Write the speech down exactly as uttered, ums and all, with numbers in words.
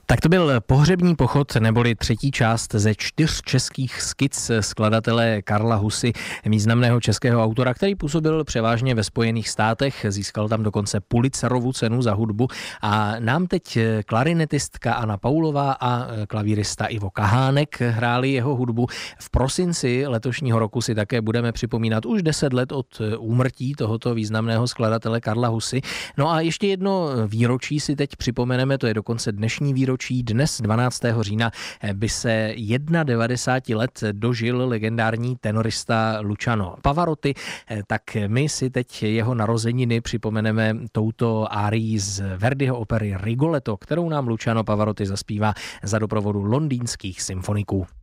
Tak to byl Pohřební pochod, neboli třetí část ze čtyř českých skic skladatele Karla Husy, významného českého autora, který působil převážně ve Spojených státech, získal tam dokonce Pulitzerovu cenu za hudbu a nám teď klarinetistka Anna Paulová a klavírista Ivo Kahánek hráli jeho hudbu. V prosinci letošního roku si také budeme připomínat už deset let od úmrtí tohoto významného skladatele Karla Husy. No a ještě jedno výročí si teď připomeneme, to je dokonce dnešní výročí. Dnes dvanáctého října by se devadesát jedna let dožil legendární tenorista Luciano Pavarotti, tak my si teď jeho narozeniny připomeneme touto árií z Verdiho opery Rigoletto, kterou nám Luciano Pavarotti zaspívá za doprovodu londýnských symfoniků.